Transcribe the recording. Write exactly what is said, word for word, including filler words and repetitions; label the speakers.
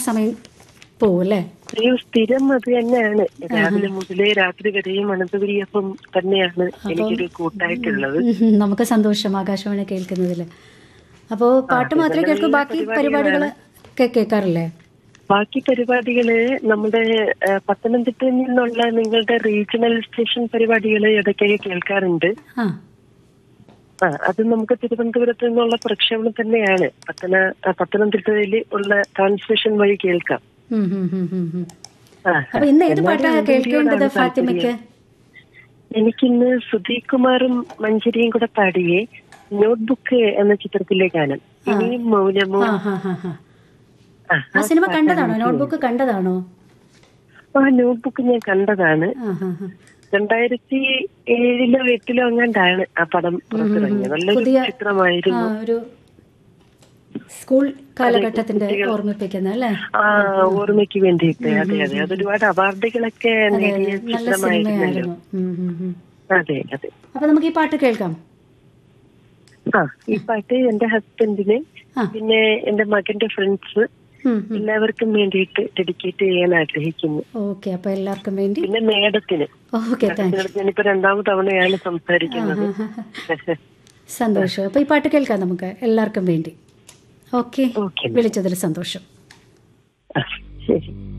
Speaker 1: സമയം പോവും അല്ലേ?
Speaker 2: അയ്യോ, സ്ഥിരം അത് തന്നെയാണ്. രാവിലെ മുതലേ രാത്രി വരെയും അനന്തപുരിയപ്പം തന്നെയാണ് എനിക്കൊരു കൂട്ടായിട്ടുള്ളത്.
Speaker 1: ഉം, നമുക്ക് സന്തോഷം ആകാശവാണി കേൾക്കുന്നതില്. അപ്പോ പാട്ട് മാത്രമേ കേൾക്കൂ, ബാക്കി പരിപാടികളൊക്കെ കേൾക്കാറില്ലേ?
Speaker 2: ബാക്കി പരിപാടികള് നമ്മുടെ പത്തനംതിട്ടയിൽ നിന്നുള്ള നിങ്ങളുടെ റീജിയണൽ സ്റ്റേഷൻ പരിപാടികള് ഇടയ്ക്കൊക്കെ കേൾക്കാറുണ്ട്.
Speaker 1: ആ
Speaker 2: ആ അത് നമുക്ക് തിരുവനന്തപുരത്ത് നിന്നുള്ള പ്രക്ഷേപണം തന്നെയാണ്. പത്തന പത്തനംതിട്ടയിൽ ഉള്ള ട്രാൻസ്മിഷൻ വഴി കേൾക്കാം.
Speaker 1: ഉം, ഉം, ഉം, ഉം, ഉം. അപ്പൊ ഇന്ന് ഏത് പാട്ടാ കേൾക്കേണ്ടത് ഫാത്തിമയ്ക്ക്?
Speaker 2: എനിക്കിന്ന് സുധീഷ് കുമാറും മഞ്ജരിയും കൂടെ പാടിയേ നോട്ട്ബുക്ക് എന്ന ചിത്രത്തിലെ ഗാനം ഇനിയും മൗനമോ.
Speaker 1: ആ സിനിമ കണ്ടതാണോ? നോട്ട്ബുക്ക് കണ്ടതാണോ?
Speaker 2: ആ നോട്ട്ബുക്ക് ഞാൻ കണ്ടതാണ്. രണ്ടായിരത്തി ഏഴിലോ എട്ടിലോ അങ്ങാണ്ടാണ് ആ പടം പുറത്തിറങ്ങിയത്. നല്ലൊരു ചിത്രമായിരുന്നു.
Speaker 1: ഒരു സ്കൂൾ കാലഘട്ടത്തിന്റെ ഓർമ്മിപ്പിക്കുന്ന അല്ലേ?
Speaker 2: ആ ഓർമ്മയ്ക്ക് വേണ്ടിയിട്ട്. അതെ അതെ, അതൊരുപാട് അവാർഡുകളൊക്കെ നേടിയ ചിത്രമായിരുന്നല്ലോ. അതെ അതെ.
Speaker 1: അപ്പൊ നമുക്ക് ഈ പാട്ട് കേൾക്കാം.
Speaker 2: ആ ഈ പാട്ട് എന്റെ ഹസ്ബൻഡിന്, പിന്നെ എന്റെ മകന്റെ ഫ്രണ്ട്സ് എല്ലാവർക്കും വേണ്ടിയിട്ട് ഡെഡിക്കേറ്റ് ചെയ്യാൻ ആഗ്രഹിക്കുന്നു.
Speaker 1: ഓക്കെ, അപ്പൊ എല്ലാവർക്കും വേണ്ടി.
Speaker 2: പിന്നെ മേഡത്തിന്.
Speaker 1: ഓക്കെ,
Speaker 2: ഞാനിപ്പോ രണ്ടാമത് തവണയാണ് സംസാരിക്കുന്നത്.
Speaker 1: സന്തോഷം. അപ്പൊ ഈ പാട്ട് കേൾക്കാം നമുക്ക് എല്ലാവർക്കും വേണ്ടി. ഓക്കെ, വിളിച്ചതിൽ സന്തോഷം.
Speaker 2: ശരി.